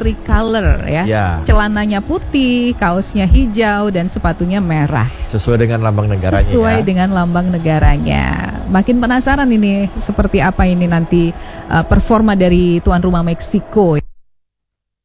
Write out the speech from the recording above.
tricolor ya. Celananya putih, kaosnya hijau dan sepatunya merah. Sesuai dengan lambang negaranya. Sesuai dengan lambang negaranya. Makin penasaran ini seperti apa ini nanti performa dari tuan rumah Meksiko.